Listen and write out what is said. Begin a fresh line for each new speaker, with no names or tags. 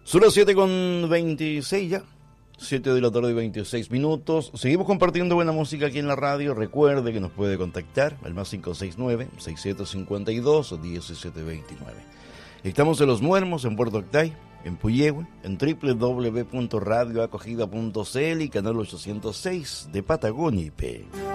Son las 7:26 ya. 7 de la tarde y 26 minutos. Seguimos compartiendo buena música aquí en la radio. Recuerde que nos puede contactar al más 569-6752-1729. Estamos en Los Muermos, en Puerto Octay, en Puyehue, en www.radioacogida.cl y canal 806 de Patagonia IP.